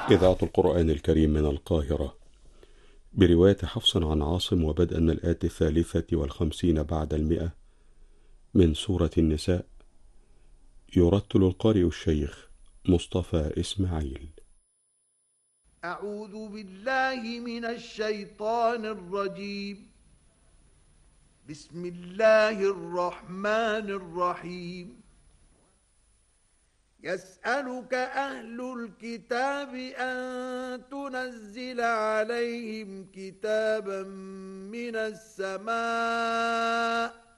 إذاعة القرآن الكريم من القاهرة برواية حفص عن عاصم، وبدءا من الآية 53 بعد 100 من سورة النساء. يرتل القارئ الشيخ مصطفى إسماعيل. أعوذ بالله من الشيطان الرجيم. بسم الله الرحمن الرحيم. يسألك أهل الكتاب أن تنزل عليهم كتابا من السماء